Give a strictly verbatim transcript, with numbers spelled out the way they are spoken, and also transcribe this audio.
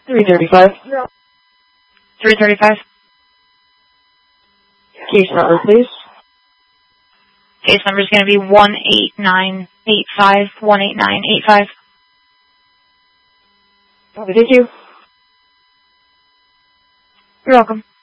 three thirty-five. three thirty-five. Case number, please. Case number is going to be one eight nine eight five, one eight nine eight five. Copy, thank you. You're welcome.